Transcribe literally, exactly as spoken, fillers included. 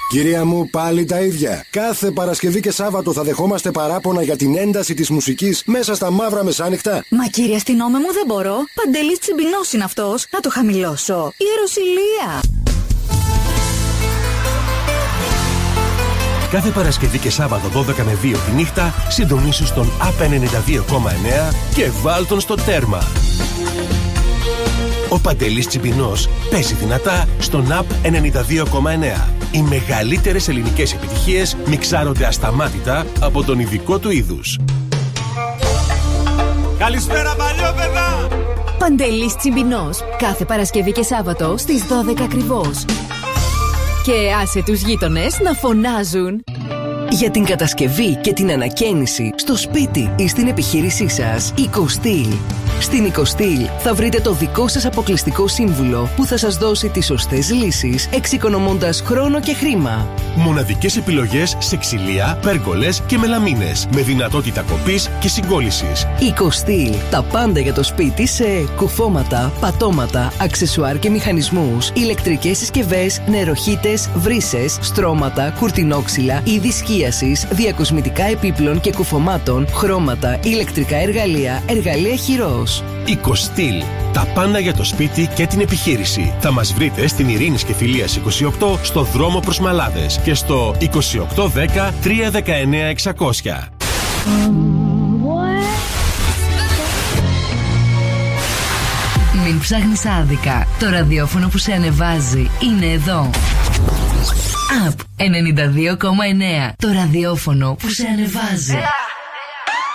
Κυρία μου, πάλι τα ίδια. Κάθε Παρασκευή και Σάββατο θα δεχόμαστε παράπονα για την ένταση της μουσικής μέσα στα μαύρα μεσάνυχτα. Μα κύριε αστυνόμε μου, δεν μπορώ. Παντελής Τσιμπινός είναι αυτός. Να το χαμηλώσω. Ιεροσυλία. Κάθε Παρασκευή και Σάββατο δώδεκα με δύο τη νύχτα συντονίσου στον Απ ενενήντα δύο κόμμα εννέα και βάλ τον στο τέρμα. Ο Παντελής Τσιμπινός παίζει δυνατά στον Απ ενενήντα δύο κόμμα εννέα. Οι μεγαλύτερες ελληνικές επιτυχίες μιξάρονται ασταμάτητα από τον ειδικό του είδους. Καλησπέρα παλιόπαιδα! Παντελής Τσιμπινός, κάθε Παρασκευή και Σάββατο στις δώδεκα ακριβώς. Και άσε τους γείτονες να φωνάζουν. Για την κατασκευή και την ανακαίνιση στο σπίτι ή στην επιχείρησή σας, Οικοστήλ. Στην Οικοστήλ θα βρείτε το δικό σας αποκλειστικό σύμβουλο που θα σας δώσει τις σωστές λύσεις, εξοικονομώντας χρόνο και χρήμα. Μοναδικές επιλογές σε ξυλία, πέργολες και μελαμίνες, με δυνατότητα κοπής και συγκόλλησης. Οικοστήλ. Τα πάντα για το σπίτι σε κουφώματα, πατώματα, αξεσουάρ και μηχανισμούς, ηλεκτρικές συσκευές, νεροχύτες, βρύσες, στρώματα, κουρτινόξυλα, είδη σκίασης, διακοσμητικά επίπλων και κουφωμάτων, χρώματα, ηλεκτρικά εργαλεία, εργαλεία χειρός. Οικοστήλ. Τα πάντα για το σπίτι και την επιχείρηση. Θα μας βρείτε στην Ειρήνης και Φιλίας είκοσι οκτώ στο δρόμο προς Μαλάδες και στο είκοσι οκτώ δέκα τριακόσια δεκαεννέα εξακόσια. Μην ψάχνεις άδικα. Το ραδιόφωνο που σε ανεβάζει είναι εδώ. Απ ενενήντα δύο κόμμα εννέα. Το ραδιόφωνο που σε ανεβάζει.